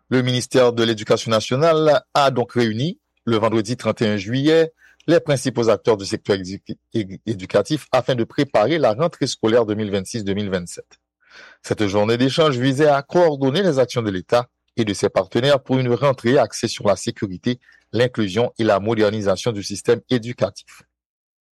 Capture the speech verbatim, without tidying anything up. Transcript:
Le ministère de l'Éducation nationale a donc réuni le vendredi trente et un juillet les principaux acteurs du secteur éducatif afin de préparer la rentrée scolaire deux mille vingt-six deux mille vingt-sept. Cette journée d'échange visait à coordonner les actions de l'État et de ses partenaires pour une rentrée axée sur la sécurité, l'inclusion et la modernisation du système éducatif.